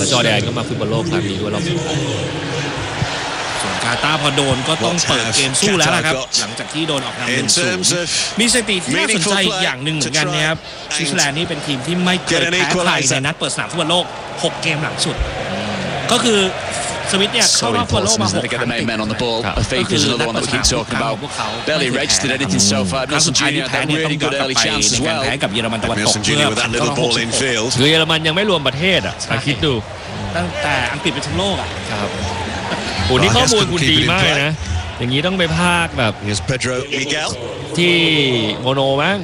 และจอร์แดนก็มาฟุตบอลโลกครั้งนี้ด้วยรอบสุดท้ายส่วนกาตาร์พอโดนก็ต้องเปิดเกมสู้แล้วนะครับหลังจากที่โดนออกนำ1-0มีสถิติที่น่าสนใจอีกอย่างหนึ่งเหมือนกันนะครับสวิตเซอร์แลนด์นี่เป็นทีมที่ไม่เคยแพ้ใครในนัดเปิดสนามฟุตบอลโลก6 เกมหลังสุดก็คือสวิตเนี่ยเข้ารอบฟุตบอลโลกมา6 ครั้งติดก็คือนัดเปิดสนามทุกครั้งพวกเขาไม่เคยแพ้ครั้งสุดท้ายที่แพ้เนี่ยต้องย้อนกลับไปในการแพ้กับเยอรมันตะวันตกเพื่อผ่านเข้ารอบ66 คือเยอรมันยังไม่รวมประเทศอ่ะคิดดูตั้งแต่อังกฤษเป็นแชมป์โลกอ่ะครับโอ้นี่ข้อมูลคุณดีมากเลยนะอย่างนี้ต้องไปภาคแบบที่โมโนมั้ง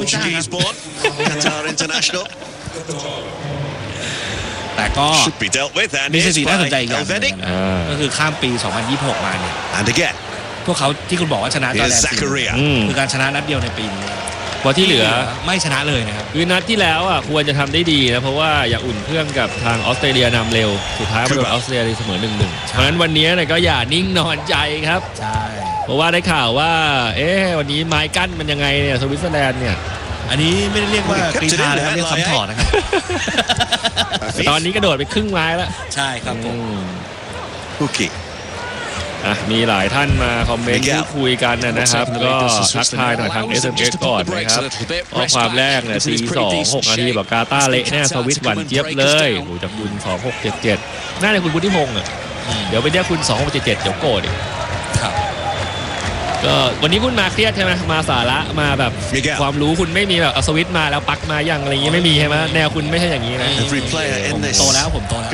แต่ก็มีสถิติน่าสนใจอีกอย่างก็คือข้ามปี 2026 มาเนี่ยพวกเขาที่คุณบอกว่าชนะจอร์แดนคือการชนะนัดเดียวในปีนี้เพราะที่เหลือไม่ชนะเลยนะครับคือนัดที่แล้วอ่ะควรจะทำได้ดีนะเพราะว่าอยากอุ่นเครื่องกับทางออสเตรเลียนำเร็วสุดท้ายมาโดนออสเตรเลียเสมอ 1-1 เพราะฉะนั้นวันนี้เนี่ยก็อย่านิ่งนอนใจครับใช่เพราะว่าได้ข่าวว่าวันนี้ไม้กั้นมันยังไงเนี่ยสวิตเซอร์แลนด์เนี่ยอันนี้ไม่ได้เรียกว่ากรีธานะครับเรียกคำถอดนะครับตอนนี้กระโดดไปครึ่งไม้แล้วใช่ครับผมคุกกี้มีหลายท่านมาคอมเมนต์พูดคุยกันนะครับก็ทักทายหน่อยทาง SMS ก่อนนะครับข้อความแรกเนี่ย4-2 6 นาทีบอกกาตาร์เละแน่สวิตหวานเจี๊ยบเลยโอ้จากคุณ2677น่าจะคุณพุทธิพงษ์เดี๋ยวไปเรียกคุณ2677เดี๋ยวโกรธอีกก็วันนี้คุณมาเครียดใช่ไหมมาสาระมาแบบความรู้คุณไม่มีแบบเอาสวิตมาแล้วปักมาอย่างอะไรอย่างงี้ไม่มีใช่ไหมแนวคุณไม่ใช่อย่างนี้นะโตแล้วผมโตแล้ว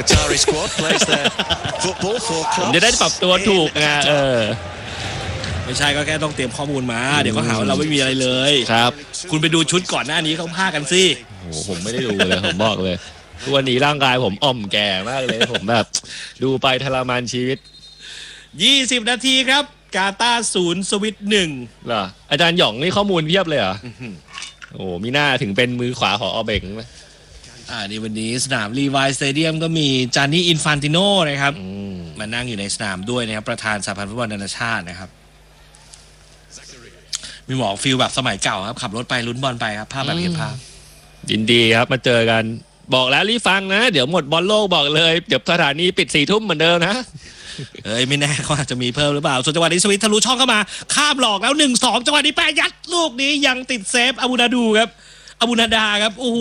ผมจะได้ปรับตัวถูกไงไม่ใช่ก็แค่ต้องเตรียมข้อมูลมาเดี๋ยวก็หาว่าเราไม่มีอะไรเลยครับคุณไปดูชุดก่อนหน้านี้เขาพากันสิโอ้ผมไม่ได้ดูเลยผมบอกเลยทุกวันนี้ร่างกายผมอ่อมแก่มากเลยผมแบบดูไปทรมานชีวิต 20 นาทีครับกาตาร์0สวิต1 เหรออาจารย์หยองนี่ข้อมูลเพียบเลยเหรอโอ้มีหน้าถึงเป็นมือขวาของอเบงไหมนี่วันนี้สนามรีไวสเตเดียมก็มีจานี่อินฟานติโนนะครับมานั่งอยู่ในสนามด้วยนะครับประธานสหพันธ์ฟุตบอลนานาชาตินะครับมีหมอฟิลแบบสมัยเก่าครับขับรถไปลุ้นบอลไปครับภาพแบบเห็นภาพยินดีครับมาเจอกันบอกแล้วรีฟังนะเดี๋ยวหมดบอลโลกบอกเลยเดี๋ยวสถานีปิด4 ทุ่มเหมือนเดิมนะไม่แน่เขาอาจจะมีเพิ่มหรือเปล่าส่วนจังหวะนี้สวิตทะลุช่องเข้ามาข้ามหลอกแล้ว1-2จังหวะนี้แปะยัดลูกนี้ยังติดเซฟอาบูนาดูครับอาบูนาดาครับโอ้โห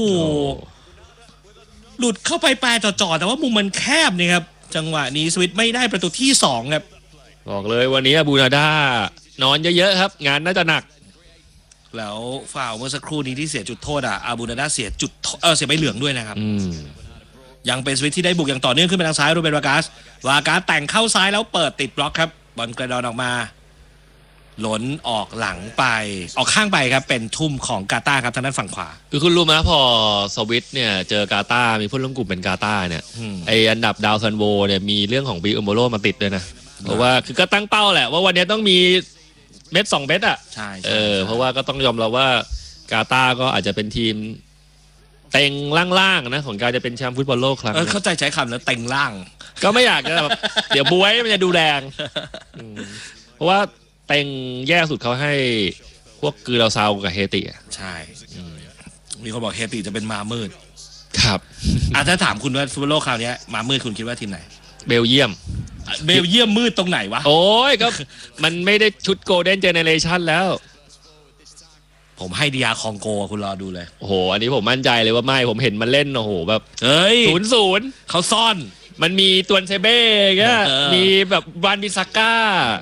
หลุดเข้าไปแปะจ่อๆแต่ว่ามุมมันแคบนี่ครับจังหวะนี้สวิตไม่ได้ประตูที่2ครับบอกเลยวันนี้อาบูนาดานอนเยอะๆครับงานน่าจะหนักแล้วฟาวล์เมื่อสักครู่นี้ที่เสียจุดโทษอาบูนาดาเสียใบเหลืองด้วยนะครับยังเป็นสวิตที่ได้บุกอย่างต่อเนื่องขึ้นไปทางซ้ายโรเบร์ตวากัสแต่งเข้าซ้ายแล้วเปิดติดบล็อกครับบอลกระดอนออกมาหล่นออกหลังไปออกข้างไปครับเป็นทุ่มของกาตาร์ครับทางด้านฝั่งขวาคือคุณรู้ไหมพอสวิตเนี่ยเจอกาตาร์มีผู้ร่วมกลุ่มเป็นกาตาร์เนี่ยไออันดับดาวซันโวเนี่ยมีเรื่องของบีอุมโบโรมาติดด้วยนะเพราะว่าคือก็ตั้งเป้าแหละว่าวันนี้ต้องมีเม็ด2 เม็ดอ่ะใช่เพราะว่าก็ต้องยอมรับว่ากาตาร์ก็อาจจะเป็นทีมเต็งล่างๆนะของการจะเป็นแชมป์ฟุตบอลโลกครั้งเข้าใจใช้คำแล้วเต็งล่างก็ไม่อยากจะแบบเดี๋ยวบวยมันจะดูแรงเพราะว่าเต็งแย่สุดเขาให้พวกกือเราซาวกับเฮติใช่มีคนบอกเฮติจะเป็นมามืดครับถ้าถามคุณว่าฟุตบอลโลกคราวนี้มามืดคุณคิดว่าทีมไหนเบลเยียมมืดตรงไหนวะโอ้ยก็มันไม่ได้ชุดโกลเด้นเจเนเรชั่นแล้วผมให้ดีอาคองโกคุณรอดูเลยโอ้โหอันนี้ผมมั่นใจเลยว่าไม่ผมเห็นมันเล่นโอ้โหแบบ0-0 เขาซ่อนมันมีตวนเซเบ้ก็มีแบบวานบิซาก้า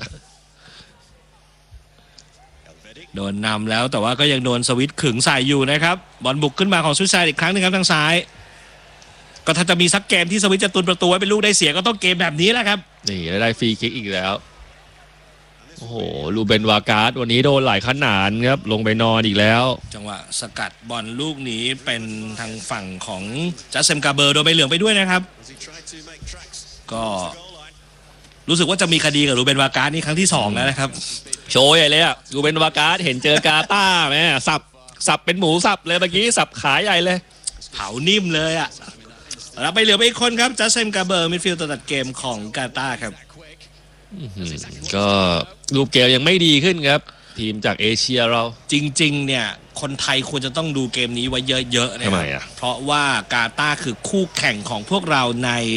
โดนนำแล้วแต่ว่าก็ยังโดนสวิตขึงใส่อยู่นะครับบอลบุกขึ้นมาของสวิตเซอร์แลนด์อีกครั้งนึงครับทางซ้ายก็ถ้าจะมีสักเกมที่สวิตจะตุนประตูไว้เป็นลูกได้เสียก็ต้องเกมแบบนี้แหละครับนี่ได้ฟรีคิกอีกแล้วโอ้โหลูเบนวาการ์ดวันนี้โดนหลายขนาดครับลงไปนอนอีกแล้วจังหวะสกัดบอลลูกนี้เป็นทางฝั่งของจัสเซมกาเบอร์โดนใบเหลืองไปด้วยนะครับก็รู้สึกว่าจะมีคดีกับลูเบนวาการ์ดนี่ครั้งที่2แล้วนะครับโชว์ใหญ่เลยอะลูเบนวาการ์ดเห็นเจอกาตาร์ไหมสับเป็นหมูสับเลยเมื่อกี้สับขาใหญ่เลยเผานิ่มเลยอะแล้วไปเหลือไปอีกคนครับจัสเซมกาเบอร์มิดฟิลด์ตัวตัดเกมของกาตาร์ครับก็รูปเกมยังไม่ดีขึ้นครับทีมจากเอเชียเราจริงๆเนี่ยคนไทยควรจะต้องดูเกมนี้ไว้เยอะๆนะครับเพราะว่ากาตาร์คือคู่แข่งของพวกเราใน